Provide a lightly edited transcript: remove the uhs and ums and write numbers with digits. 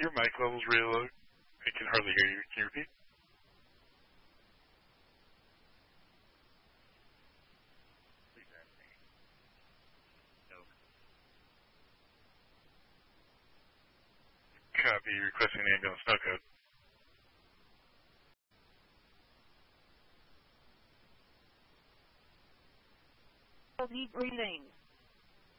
Your mic level's really low. I can hardly hear you. Can you repeat? Copy. Requesting an ambulance. No code. Deep breathing.